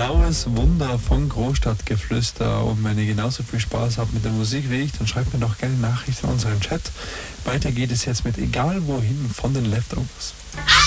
blaues Wunder von Großstadtgeflüster. Und wenn ihr genauso viel Spaß habt mit der Musik wie ich, dann schreibt mir doch gerne Nachrichten in unseren Chat. Weiter geht es jetzt mit Egal wohin von den Leftovers.